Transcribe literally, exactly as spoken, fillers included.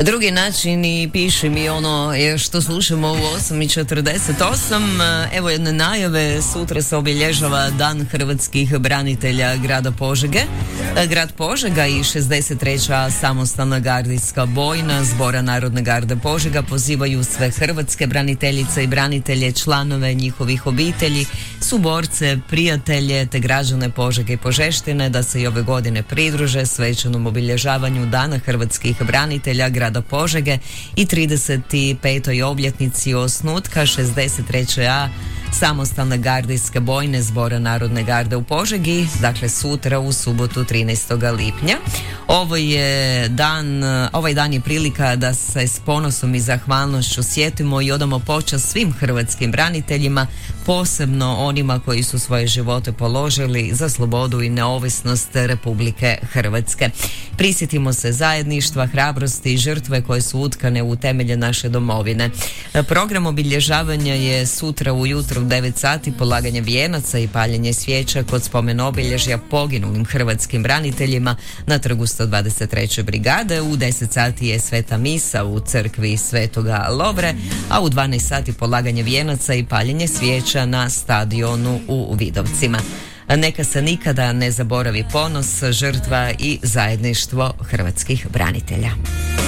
Drugi način i piši mi ono što slušamo u osam i četrdeset osam. Evo jedne najave, sutra se obilježava Dan hrvatskih branitelja grada Požege. Grad Požega i šezdeset treća samostalna gardijska bojna Zbora Narodne garde Požega pozivaju sve hrvatske braniteljice i branitelje, članove njihovih obitelji, suborce, prijatelje te građane Požege i Požeštine da se i ove godine pridruže svečanom obilježavanju Dana hrvatskih branitelja grada Požege i trideset petoj obljetnici osnutka šezdeset treće A samostalne gardijske bojne Zbora Narodne garde u Požegi, dakle sutra u subotu trinaestog lipnja. Ovo je dan, ovaj dan je prilika da se s ponosom i zahvalnošću sjetimo i odamo počast svim hrvatskim braniteljima, posebno onima koji su svoje živote položili za slobodu i neovisnost Republike Hrvatske. Prisjetimo se zajedništva, hrabrosti i žrtve koje su utkane u temelje naše domovine. Program obilježavanja je sutra ujutro u devet sati, polaganje vijenaca i paljenje svijeća kod spomen obilježja poginulim hrvatskim braniteljima na trgu sto dvadeset treće brigade. U deset sati je sveta misa u crkvi Svetoga Lovre, a u dvanaest sati polaganje vijenaca i paljenje svijeća na stadionu u Vidovcima. Neka se nikada ne zaboravi ponos, žrtva i zajedništvo hrvatskih branitelja.